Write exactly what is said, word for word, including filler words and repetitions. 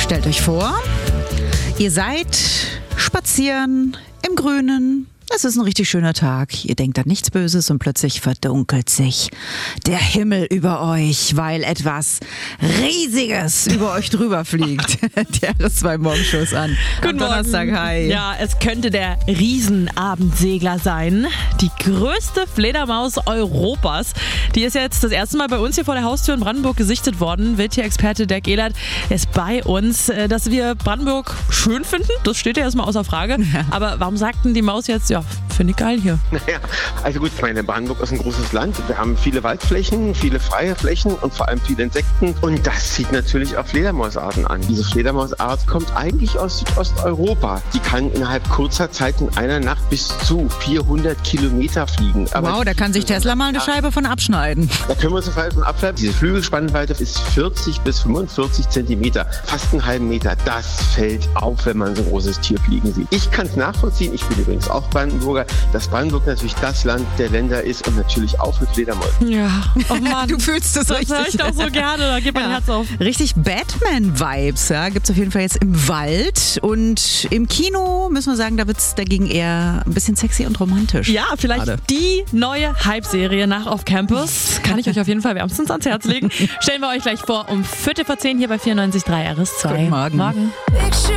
Stellt euch vor, ihr seid spazieren im Grünen. Es ist ein richtig schöner Tag. Ihr denkt an nichts Böses und plötzlich verdunkelt sich der Himmel über euch, weil etwas Riesiges über euch drüber fliegt. Der R S zwei Morgenschuss an. Guten Am Donnerstag, Morgen. hi. Ja, es könnte der Riesenabendsegler sein. Die größte Fledermaus Europas. Die ist jetzt das erste Mal bei uns hier vor der Haustür in Brandenburg gesichtet worden. Wildtierexperte Dirk Ehlert ist bei uns. Dass wir Brandenburg schön finden, das steht ja erstmal außer Frage. Ja. Aber warum sagt denn die Maus jetzt, ja, finde ich geil hier? Naja, also gut, ich meine, Brandenburg ist ein großes Land. Wir haben viele Waldflächen, viele freie Flächen und vor allem viele Insekten. Und das zieht natürlich auch Fledermausarten an. Diese Fledermausart kommt eigentlich aus Südosteuropa. Die kann innerhalb kurzer Zeit in einer Nacht bis zu vierhundert Kilometer fliegen. Aber wow, da kann sich Tesla mal eine Scheibe von abschneiden. Da können wir uns auf jeden Fall abschneiden. Diese Flügelspannweite ist vierzig bis fünfundvierzig Zentimeter. Fast einen halben Meter. Das fällt auf, wenn man so ein großes Tier fliegen sieht. Ich kann es nachvollziehen. Ich bin übrigens auch Brandenburger, dass Brandenburg natürlich das Land der Länder ist und natürlich auch mit Fledermäusen. Ja, oh Mann. Du fühlst es richtig. Das höre ich doch so gerne, da geht mein ja. Herz auf. Richtig Batman-Vibes, ja, gibt es auf jeden Fall jetzt im Wald. Und im Kino müssen wir sagen, da wird es dagegen eher ein bisschen sexy und romantisch. Ja, vielleicht Gerade. Die neue Hype-Serie nach Off Campus. Kann ich euch auf jeden Fall wärmstens ans Herz legen. Stellen wir euch gleich vor um Viertel vor zehn hier bei vierundneunzig Komma drei R S zwei. Guten Morgen. Morgen.